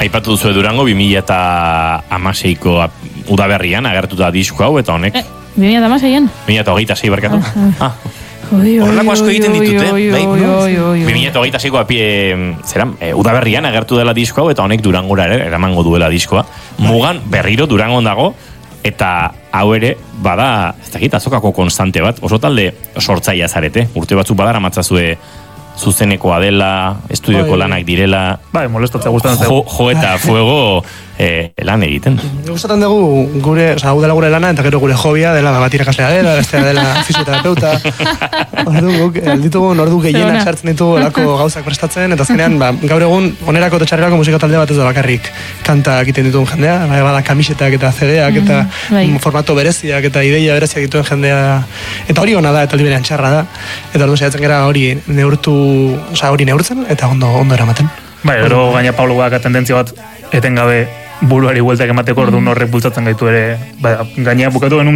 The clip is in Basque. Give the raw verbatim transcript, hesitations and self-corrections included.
aipatu duzu Durango bi mila hamaseiko udaberrian agertu da disko hau, eta honek... Eh, bi mila hamaseian? bi mila hogeita sei barkatu. Ah, Oi, oi, horrelako asko egiten oi, ditut, oi, eh? Bai, oi, no? oi, oi, oi. bi mila hogeita seiko apie, zera, e, udaberrian agertu dela disko hau, eta honek Durangora ere eramango duela diskoa. Mugan berriro Durangon dago, eta hau ere, bada, ez dakit, azokako konstante bat, oso talde sortzaia zarete. Urte batzuk badara matzazue zuzenekoa dela, estudioko Bai. lanak direla, Bai, molestatza gustatzen jo, zaigu. jo eta fuego eh, lan egiten. Gustatzen dugu gure, oza, hau dela gure lana, eta gero gure hobia dela bat irakaslea dela, bestea dela fisioterapeuta. Orduan guk, ditugu ordu gehienak sartzen ditugu olako gauzak prestatzen, eta azkenean, ba, gaur egun, onerako eta txarrerako musika talde bat ez da bakarrik kanta egiten dituen jendea, bai, bada kamisetak eta C D-ak eta bai. formato bereziak eta ideia bereziak dituen jendea, eta hori ona da, eta aldi berean txarra da, eta orduan saiatzen gara hori neurtu, oza, hori neurtzen, eta ondo, ondo eramaten. Bai, gero gaina Pablo Baka tendentzia bat etengabe buruari bueltak emateko, orduan horrek bultzatzen gaitu ere, bai, gaina bukatu genuen